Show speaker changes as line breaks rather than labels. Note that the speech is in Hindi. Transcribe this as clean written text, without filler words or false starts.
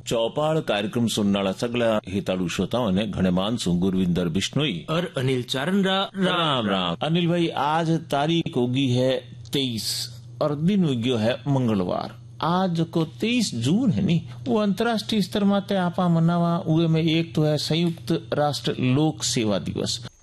चौपाल कार्यक्रम सुनने सगला हिताड़ू श्रोताओं ने घनेमान गुरविंदर बिश्नोई और
अनिल चारण
राम। अनिल भाई, आज तारीख होगी है 23 और दिन हो गयो है मंगलवार। आज को 23 जून है नी, वो अंतर्राष्ट्रीय स्तर माते आपा मनावा। उए में एक तो है संयुक्त राष्ट्र लोक सेवा दिवस।